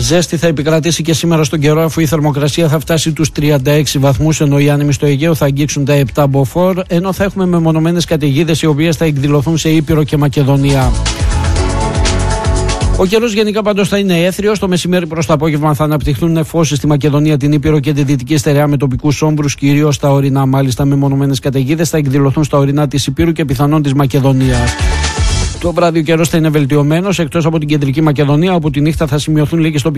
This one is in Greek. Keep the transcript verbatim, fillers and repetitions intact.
Ζέστη θα επικρατήσει και σήμερα στον καιρό, αφού η θερμοκρασία θα φτάσει τους τριάντα έξι βαθμούς, ενώ οι άνεμοι στο Αιγαίο θα αγγίξουν τα επτά μποφόρ, ενώ θα έχουμε μεμονωμένες καταιγίδες οι οποίες θα εκδηλωθούν σε Ήπειρο και Μακεδονία. Ο καιρός γενικά πάντως θα είναι έθριος. Το μεσημέρι προς το απόγευμα θα αναπτυχθούν νεφώσεις στη Μακεδονία, την Ήπειρο και την Δυτική Στερεά με τοπικούς όμπρους, κυρίως στα ορεινά. Μάλιστα, μεμονωμένες καταιγίδες θα εκδηλωθούν στα ορεινά της Ήπειρου και πιθανόν της Μακεδονίας. Το βράδυ ο καιρός θα είναι βελτιωμένος, εκτός από την κεντρική Μακεδονία, όπου τη νύχτα θα σημειωθούν λίγες τοπικές